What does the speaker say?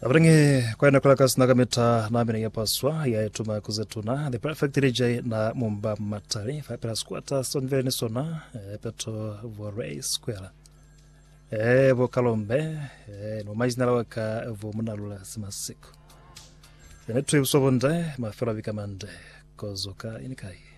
Abrangi kwa ina kula kasi nagamita na amina ya paswa ya etuma kuzetuna the perfect DJ na mumba matari fapela squata son vene sona peto vorei square vo kalombe no mais na waka vo munalula simasiko netu usobonde mafela vikamande kozoka inikai